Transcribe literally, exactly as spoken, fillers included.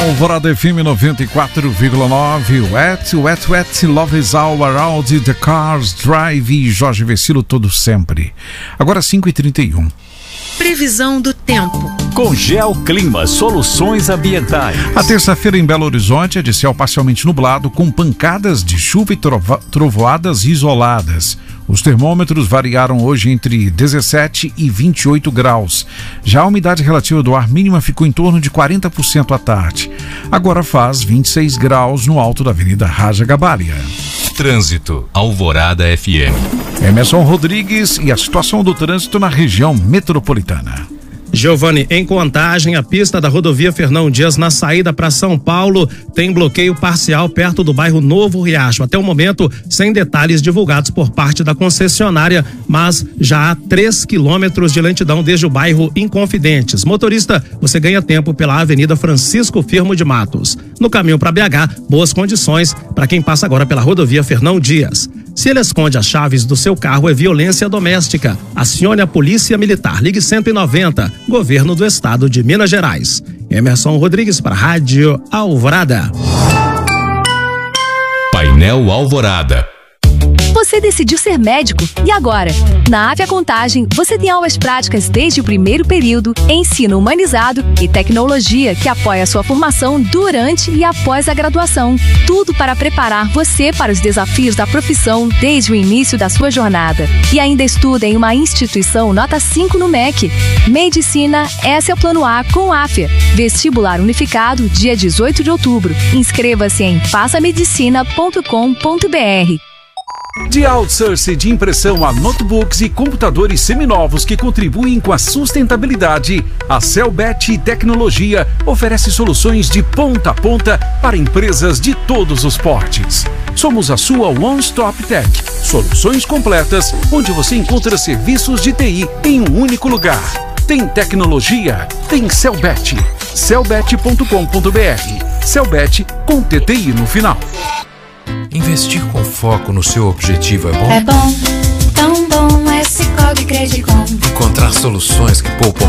Alvorada F M noventa e quatro vírgula nove, Wet, Wet, Wet, Love is all around the cars, drive, Jorge Vecilo, todo sempre. Agora cinco e trinta e um. Previsão do tempo. Com Geoclima Soluções Ambientais. A terça-feira em Belo Horizonte é de céu parcialmente nublado, com pancadas de chuva e trova, trovoadas isoladas. Os termômetros variaram hoje entre dezessete e vinte e oito graus. Já a umidade relativa do ar mínima ficou em torno de quarenta por cento à tarde. Agora faz vinte e seis graus no alto da Avenida Raja Gabalia. Trânsito, Alvorada F M. Emerson Rodrigues e a situação do trânsito na região metropolitana. Giovanni, em Contagem, a pista da rodovia Fernão Dias na saída para São Paulo tem bloqueio parcial perto do bairro Novo Riacho. Até o momento, sem detalhes divulgados por parte da concessionária, mas já há três quilômetros de lentidão desde o bairro Inconfidentes. Motorista, você ganha tempo pela Avenida Francisco Firmo de Matos. No caminho para B H, boas condições para quem passa agora pela rodovia Fernão Dias. Se ele esconde as chaves do seu carro, é violência doméstica. Acione a Polícia Militar. Ligue cento e noventa. Governo do Estado de Minas Gerais. Emerson Rodrigues para a Rádio Alvorada. Painel Alvorada. Você decidiu ser médico e agora? Na Afia Contagem, você tem aulas práticas desde o primeiro período, ensino humanizado e tecnologia que apoia a sua formação durante e após a graduação. Tudo para preparar você para os desafios da profissão desde o início da sua jornada. E ainda estuda em uma instituição nota cinco no M E C. Medicina, esse é o plano A com Afia. Vestibular unificado, dia dezoito de outubro. Inscreva-se em faça medicina ponto com ponto b r. De outsourcing de impressão a notebooks e computadores seminovos que contribuem com a sustentabilidade, a Celbet Tecnologia oferece soluções de ponta a ponta para empresas de todos os portes. Somos a sua One Stop Tech, soluções completas onde você encontra serviços de T I em um único lugar. Tem tecnologia? Tem Celbet. Celbet ponto com ponto b r. Celbet com T T I no final. Investir com foco no seu objetivo é bom? É bom, tão bom, é Sicoob Credicom. Encontrar soluções que poupam